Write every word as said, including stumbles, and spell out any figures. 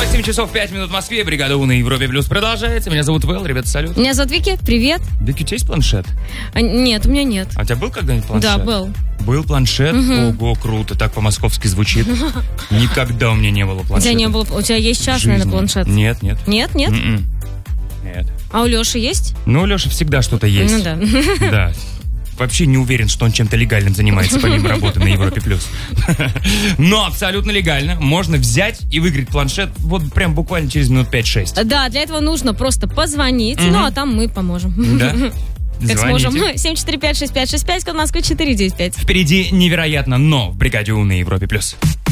семь часов пять минут в Москве. Бригада У на Европе Плюс продолжается. Меня зовут Вэл. Ребята, салют. Меня зовут Вики. Привет. Вики, у тебя есть планшет? А, нет, у меня нет. А у тебя был когда-нибудь планшет? Да, был. Был планшет? Угу. Ого, круто. Так по-московски звучит. Никогда у меня не было планшета. У тебя не было. У тебя есть сейчас, наверное, планшет? Нет, нет. Нет, нет? М-м. Нет. А у Леши есть? Ну, у Леши всегда что-то есть. Ну да. Да. Вообще не уверен, что он чем-то легальным занимается, помимо работы на Европе Плюс. Но абсолютно легально. Можно взять и выиграть планшет вот прям буквально через минут пять-шесть. Да, для этого нужно просто позвонить, Угу. ну а там мы поможем. Да. Как Звоните. сможем. семь четыре пять шесть пять шесть пять, код Москвы четыре девять пять. Впереди невероятно, но в бригаде У на Европе Плюс.